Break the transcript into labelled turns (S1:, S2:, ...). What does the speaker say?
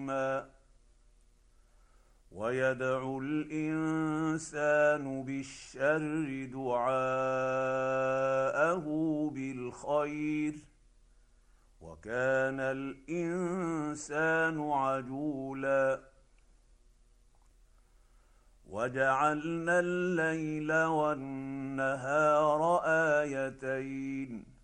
S1: يوما ويدعو الانسان بالشر دعاءه بالخير وكان الانسان عجولا وجعلنا الليل والنهار ايتين